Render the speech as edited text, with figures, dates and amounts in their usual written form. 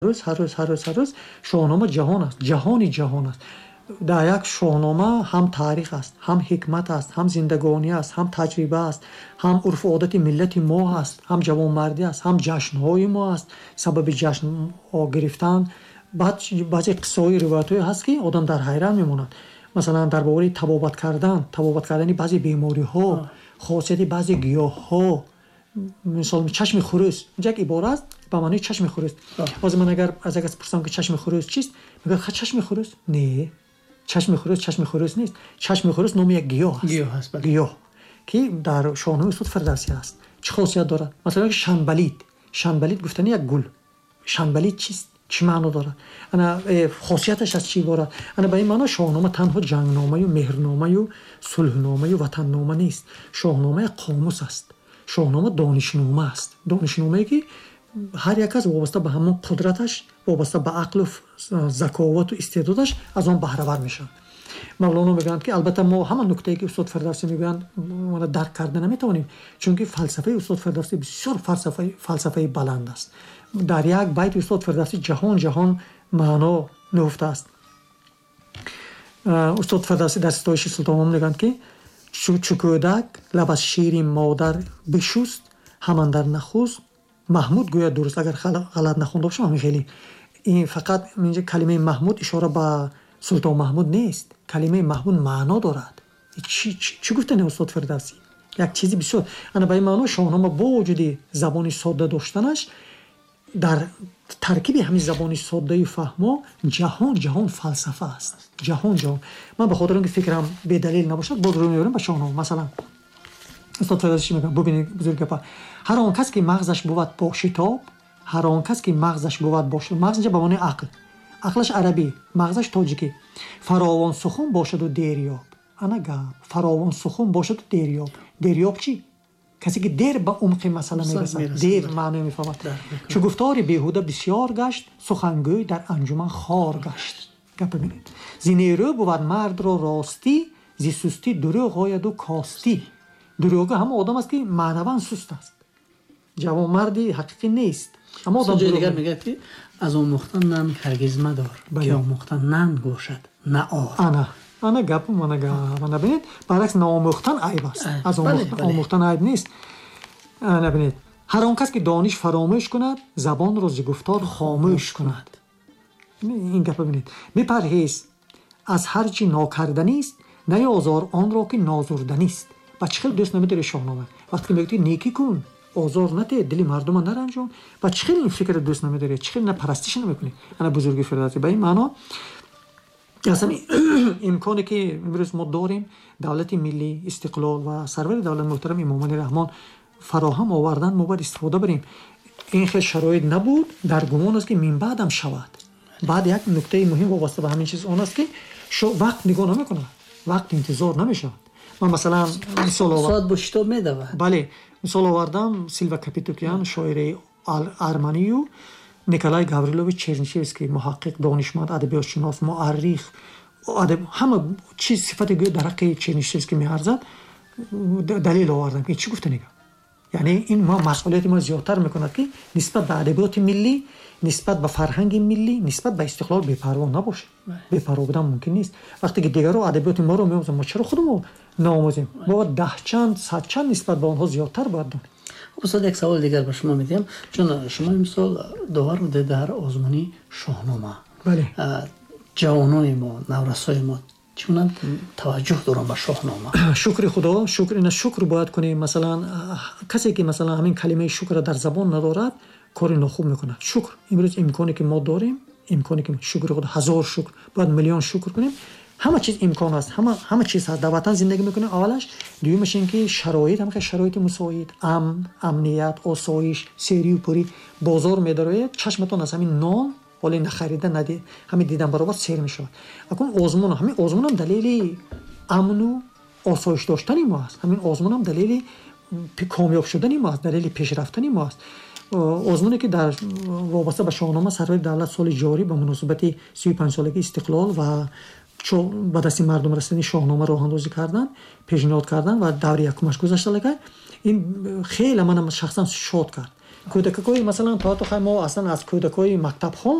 ҳар рӯз шоҳнома ҷаҳон аст, ҷаҳони ҷаҳон аст. дар як шоҳнома ҳам таърих аст, ҳам ҳикмат аст, ҳам зиндагонӣ аст, ҳам таҷриба аст, ҳам урфу одати миллати мо аст, ҳам ҷавонмардӣ аст, ҳам ҷашнҳои мо аст, сабаби ҷашнҳо гирифтан. баъзе қиссаҳои ривоятҳое ҳаст ки одам дар ҳайрат мемонад. масалан дар бораи табобат кардани баъзе бемориҳо, хосияти баъзе гиёҳҳо. мисол чашми хурӯс як ибора аст ба маънои чашми хурӯс. ҳозир ман агар аз як кас пурсам ки чашми хурӯс чист, мегӯяд ха чашми хурӯс? Не, чашми хурӯс нест. чашми хурӯс номи як гиёҳ аст. гиёҳ ки дар шоҳнаи Устод Фирдавсӣ аст. чӣ хосият дорад? Масалан шанбалид гуфтани як гул. шанбалид чист? чӣ маъно дорад? ана хосияташ аз чӣ иборат? ана ба ин маъно шоҳнома танҳо ҷангномаю меҳрномаю сулҳномаю ватаннома нест. шоҳнома як қомус аст. шоҳнома донишнома аст. донишномае ки ҳар як кас вобаста ба ҳамон қудраташ, вобаста ба ақлу заковату истеъдодаш аз он баҳравар мешавад. мавлоно мегӯянд ки албатта мо ҳама нуктае ки Устод Фирдавсӣ мегӯянд мана дарк карда наметавонем, чунки фалсафаи Устод Фирдавсӣ бисёр фалсафаи баланд аст. дар як байти Устод Фирдавсӣ ҷаҳон маъно мегуфтааст. Устод Фирдавсӣ дар ситоиши Султон Маъмун мегӯянд ки чу кӯдак лаб аз шири модар бишуст, ҳаман дар нахуст Маҳмуд гӯяд дуруст. агар ғалат нахонда бошам ҳамин хеле ин фақат калимаи Маҳмуд ишора ба Султон Маҳмуд нест. калимаи Маҳмуд маъно дорад. чӣ гуфтани Устод Фирдавсӣ? як чизи бисёр. ана ба ин маъно шоҳнома бо вуҷуди забони содда доштанаш дар таркиби ҳамин забони соддаи фаҳмо ҷаҳон фалсафа аст. ҷаҳон ман ба хотир он ки фикрам бедалил набошад боз рӯ меорем ба шоҳнома. масалан Устод Фирдавсӣ чӣ мегӯяд? бубинед бузург гапа. ҳар он кас ки мағзаш бувад пошитоб, ҳар он кас ки мағзаш бувад бошитоб. мағз инҷа ба маънои ақл. ақлаш арабӣ, мағзаш тоҷикӣ. фаровон сухун бошаду дерёб. ана гап. фаровон сухун бошаду дерёб. дерёб чӣ? касе ки дер ба умқи масъала мерасад. дер маънои мефаҳмад. чу гуфтори беҳуда бисёр гашт, сухангӯй дар анҷуман хор гашт. гапа бинед. зи нерӯ бувад мардро ростӣ, зи сустӣ дурӯғ ояду костӣ. дурӯға ҳама одам аст ки маънаван суст аст. ҷавонмарди ҳақиқӣ нест. аммо одам дигар мегӯяд ки аз омӯхтан нанг ҳаргиз мадор, ки омӯхтан нанг бошад, на ор. ана гап набинед. баръакс наомӯхтан айб аст. аз омӯхтан айб нест. набинед. ҳар он кас ки дониш фаромӯш кунад, забонро зи гуфтор хомӯш кунад. ин гапа бинед. бипарҳез аз ҳар чӣ нокарданист, наёзор онро ки нозурданист. ба чӣ хел дӯст намедори шоҳнома? вақте ки мегӯяд некӣ кун, озор наде, дили мардума наранҷон, ба чӣ хел ин фикр дӯст намедори? чӣ хел парастиш намекунӣ? ана бузурги Фирдавсӣ ба ин маъно асlan имконе ки имрӯз мо дорем давлати миллӣ истиқлол ва сарвари давлат муҳтарам имомони раҳмон фароҳам овардан мо бояд истифода барем. ин хел шароит набуд, дар гумон аст ки минбаъдам шавад. баъд як нуктаи муҳим вобаста ба ҳамин чиз он аст ки вақт нигоҳ намекунад, вақт интизор намешавад. ман масалан мисол соат бо шитоб медавад. бале мисол овардам Силва Капитокян, шоири арманию, Николай Гаврилович Чернишевский, муҳаққиқ, донишманд, адабиётшинос, муаррих, ҳама чиз сифати гӯё дар ҳаққи Чернишевский меарзад. далел овардам ки чӣ гуфтанига. яъне ин масъулияти мо зиёдтар мекунад ки нисбат ба адабиёти миллӣ, нисбат ба фарҳанги миллӣ, нисбат ба истиқлол бепарво набошем. бепарво будан мумкин нест. вақте ки дигаро адабиёти моро меомӯзанд, мо чаро худмо наомӯзем? мо даҳчанд садчанд нисбат ба онҳо зиёдтар бояд донем. Ustad یک سوال دیگر به شما میدیم چون شما امسال داور بوده در آزمونی شاهنامه. بله. جوانای ما، نورسای ما چونن توجه دارن به شاهنامه. شکر خدا، شکر باید کنیم. مثلا کسی که مثلا همین کلمه شکر در زبان ندارد کاری ناخوب میکنه. شکر امروز امکانی که ما داریم، امکانی که شکر خدا هزار شکر، باید میلیون شکر کنیم. همه چیز امکان است، همه چیز هست. در وطن زندگی میکنیم. اولش دومش این که شرایط، همه شرایط مساعد، امنیت، آسایش، سری و پوری بازار میداره. چشمتون از همین نان ولی نخریده ندی، همین دیدن برابر سیر میشه. اون آزمون، همین آزمون هم دلیل امن و آسایش داشتن ما است. همین آزمون هم دلیل کامیاب شدن ما است، دلیل پیشرفتن ما است. آزمونی که در وابسته به شاهنامه سرور دولت سال جاری به مناسبت 35 سالگی استقلال و با دستی مردم رسانی شاهنامه راه اندازی کردن، پیشنهاد کردن و دوره یکمش گذشته لگه. این خیلی منم شخصا شاد کرد. кӯдакакҳои масалан тоатохай мо аслан аз кӯдакҳои мактабҳо